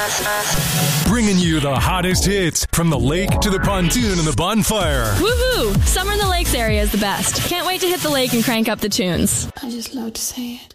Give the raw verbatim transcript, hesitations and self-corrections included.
Bringing you the hottest hits from the lake to the pontoon and the bonfire. Woohoo! Summer in the Lakes area is the best. Can't wait to hit the lake and crank up the tunes. I just love to say it.